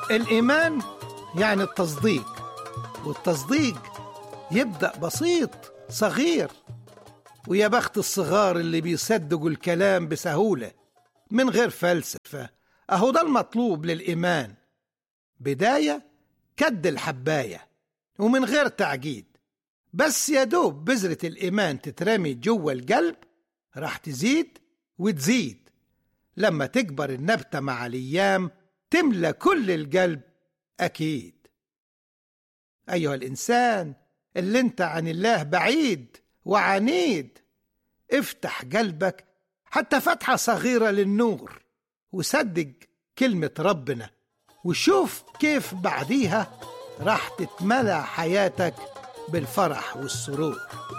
الإيمان يعني التصديق، والتصديق يبدأ بسيط صغير، ويا بخت الصغار اللي بيصدقوا الكلام بسهولة من غير فلسفة. أهو ده المطلوب للإيمان، بداية كد الحباية ومن غير تعقيد، بس يا دوب بذرة الإيمان تترمي جوه القلب راح تزيد وتزيد. لما تكبر النبتة مع الأيام تملى كل القلب أكيد. أيها الإنسان اللي انت عن الله بعيد وعنيد، افتح قلبك حتى فتحة صغيرة للنور، وصدق كلمة ربنا، وشوف كيف بعديها راح تتملى حياتك بالفرح والسرور.